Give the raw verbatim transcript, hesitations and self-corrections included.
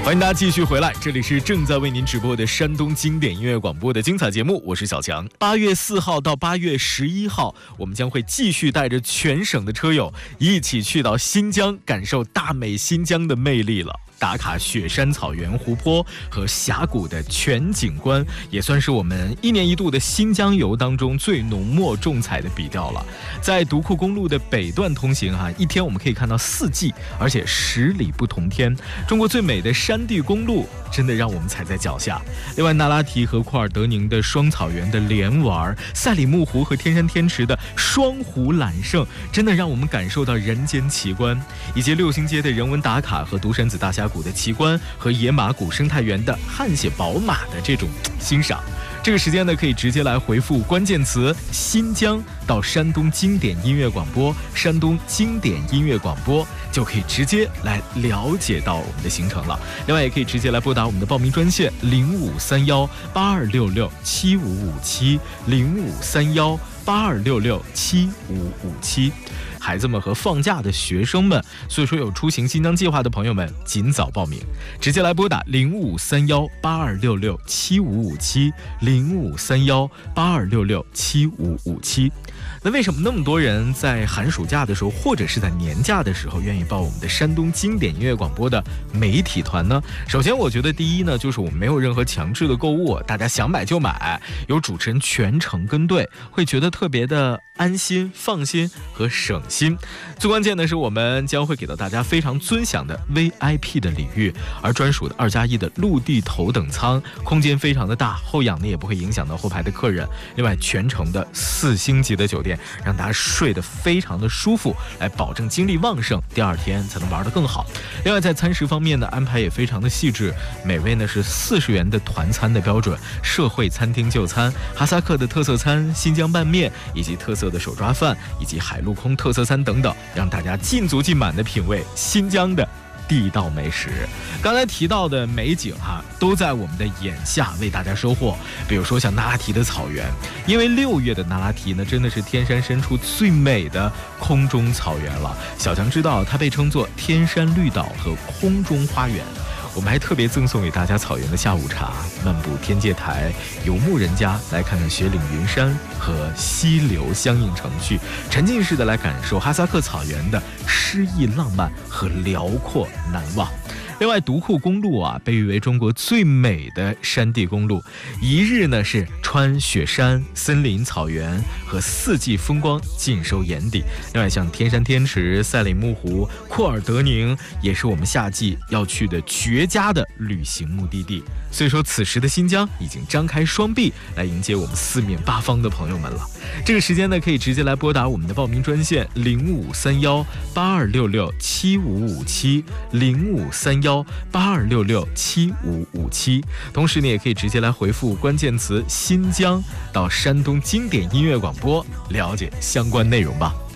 欢迎大家继续回来，这里是正在为您直播的山东经典音乐广播的精彩节目，我是小强。八月四号到八月十一号，我们将会继续带着全省的车友一起去到新疆，感受大美新疆的魅力了。打卡雪山、草原、湖泊和峡谷的全景观，也算是我们一年一度的新疆游当中最浓墨重彩的笔调了。在独库公路的北段通行哈、啊，一天我们可以看到四季，而且十里不同天。中国最美的山地公路，真的让我们踩在脚下。另外，那拉提和库尔德宁的双草原的连玩，赛里木湖和天山天池的双湖揽胜，真的让我们感受到人间奇观，以及六星街的人文打卡和独山子大峡谷的奇观和野马谷生态园的汗血宝马的这种欣赏。这个时间呢，可以直接来回复关键词新疆到山东经典音乐广播，山东经典音乐广播就可以直接来了解到我们的行程了。另外也可以直接来拨打我们的报名专线零五三幺八二六六七五五七零五三幺八二六六七五五七。孩子们和放假的学生们，所以说有出行新疆计划的朋友们，尽早报名，直接来拨打零五三幺八二六六七五五七零五三幺八二六六七五五七。那为什么那么多人在寒暑假的时候，或者是在年假的时候，愿意报我们的山东经典音乐广播的媒体团呢？首先，我觉得第一呢，就是我们没有任何强制的购物，大家想买就买，有主持人全程跟队，会觉得特别的安心、放心和省心。最关键的是，我们将会给到大家非常尊享的 V I P 的礼遇，而专属的二加一的陆地头等舱，空间非常的大，后仰呢也不会影响到后排的客人。另外，全程的四星级的酒店，让大家睡得非常的舒服，来保证精力旺盛，第二天才能玩得更好。另外，在餐食方面呢，安排也非常的细致，每位呢是四十元的团餐的标准，社会餐厅就餐，哈萨克的特色餐、新疆拌面，以及特色的手抓饭，以及海陆空特色餐等等，让大家尽足尽满的品味新疆的地道美食。刚才提到的美景哈，都在我们的眼下为大家收获。比如说像那拉提的草原，因为六月的那拉提呢，真的是天山深处最美的空中草原了。小强知道它被称作天山绿岛和空中花园。我们还特别赠送给大家草原的下午茶，漫步天界台，游牧人家，来看看雪岭云山和溪流相映成趣，沉浸式的来感受哈萨克草原的诗意浪漫和辽阔难忘。另外，独库公路啊，被誉为中国最美的山地公路，一日呢是穿雪山、森林、草原和四季风光尽收眼底。另外，像天山天池、赛里木湖、库尔德宁，也是我们夏季要去的绝佳的旅行目的地。所以说，此时的新疆已经张开双臂来迎接我们四面八方的朋友们了。这个时间呢，可以直接来拨打我们的报名专线零五三幺八二六六七五五七零五三幺八二六六七五五七。同时呢，也可以直接来回复关键词新疆到山东经典音乐广播，了解相关内容吧。